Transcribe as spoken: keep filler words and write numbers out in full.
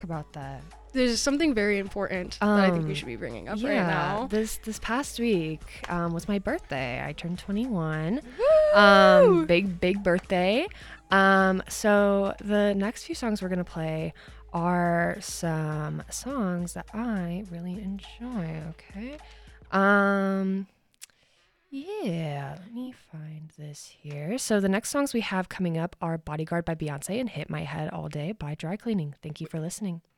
about that. There's something very important Um, that I think we should be bringing up yeah, right now. this this past week um, was my birthday. I turned twenty-one. Woo! Um, big big birthday. Um, so the next few songs we're gonna play are some songs that I really enjoy. Okay. Um. Yeah, let me find this here. So the next songs we have coming up are Bodyguard by Beyonce and Hit My Head All Day by Dry Cleaning. Thank you for listening.